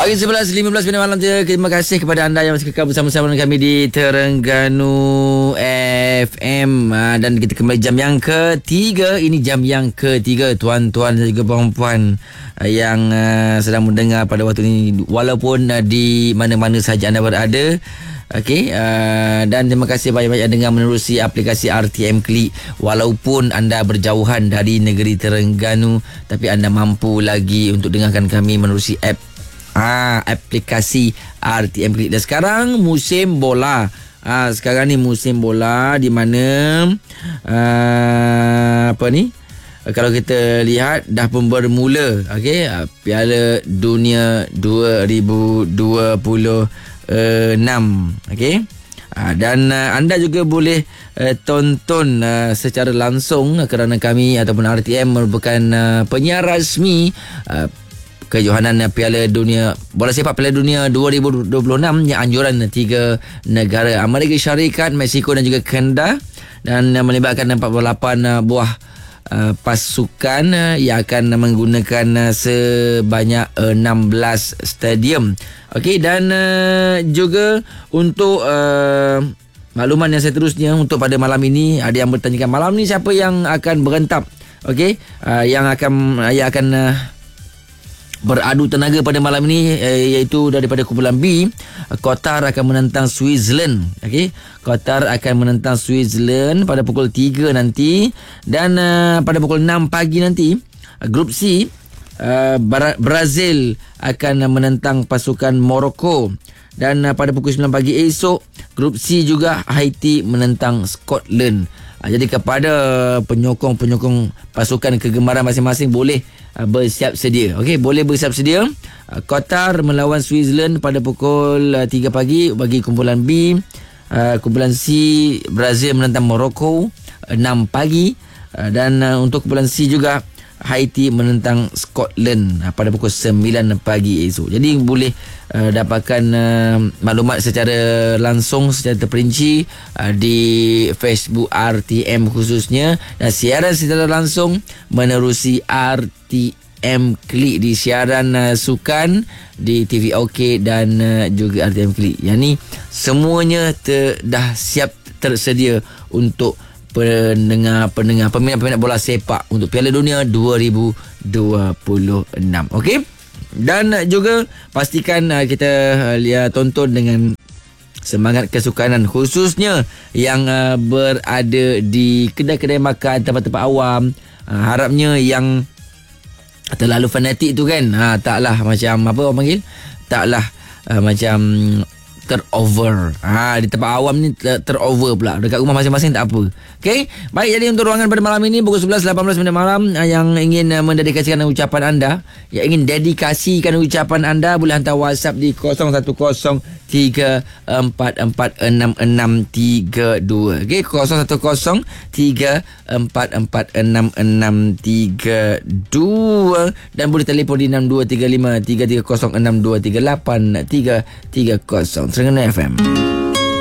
Pagi 11.15 malam je. Terima kasih kepada anda yang masih kekal bersama-sama dengan kami di Terengganu FM. Dan kita kembali jam yang ketiga. Ini jam yang ketiga, tuan-tuan dan juga puan-puan yang sedang mendengar pada waktu ini, walaupun di mana-mana sahaja anda berada. Okey, dan terima kasih banyak-banyak dengar menerusi aplikasi RTM Klik. Walaupun anda berjauhan dari negeri Terengganu, tapi anda mampu lagi untuk dengarkan kami menerusi aplikasi RTM Klik. Dan sekarang musim bola. Sekarang ni musim bola di mana kalau kita lihat dah pun bermula, okey, Piala Dunia 2026. Okey. Dan anda juga boleh tonton secara langsung kerana kami ataupun RTM merupakan penyiar rasmi kejohanan Piala Dunia Bola Sepak Piala Dunia 2026 yang anjuran 3 negara, Amerika Syarikat, Mexico dan juga Kanada, dan melibatkan 48 buah pasukan yang akan menggunakan sebanyak 16 stadium. Okey, dan juga untuk makluman yang seterusnya untuk pada malam ini, ada yang bertanyakan malam ni siapa yang akan berentap. Okey, yang akan beradu tenaga pada malam ini, iaitu daripada kumpulan B, Qatar akan menentang Switzerland. Okey, Qatar akan menentang Switzerland pada pukul 3 nanti, dan pada pukul 6 pagi nanti grup C, Brazil akan menentang pasukan Morocco, dan pada pukul 9 pagi esok grup C juga Haiti menentang Scotland. Jadi kepada penyokong pasukan kegemaran masing-masing boleh bersiap sedia. Okey, boleh bersiap sedia. Qatar melawan Switzerland pada pukul 3 pagi bagi kumpulan B. Kumpulan C, Brazil menentang Morocco 6 pagi, dan untuk kumpulan C juga Haiti menentang Scotland pada pukul 9 pagi esok. Jadi boleh dapatkan maklumat secara langsung, secara terperinci di Facebook RTM khususnya, dan siaran secara langsung menerusi RTM Klik di siaran sukan di TV OK dan juga RTM Klik. Yang ni semuanya dah siap tersedia untuk peminat bola sepak untuk Piala Dunia 2026. Okey, dan juga pastikan kita tonton dengan semangat kesukanan, khususnya yang berada di kedai-kedai makan, tempat-tempat awam. Harapnya yang terlalu fanatik tu kan, taklah macam apa orang panggil, taklah macam terover. Di tempat awam ni terover pula. Dekat rumah masing-masing tak apa. Okey, baik, jadi untuk ruangan pada malam ini pukul 11.18 malam, yang ingin mendedikasikan ucapan anda, yang ingin dedikasikan ucapan anda, boleh hantar WhatsApp di 0103446632. Okey, 0103446632, dan boleh telefon di 6235 330 6238 330. Terengganu FM.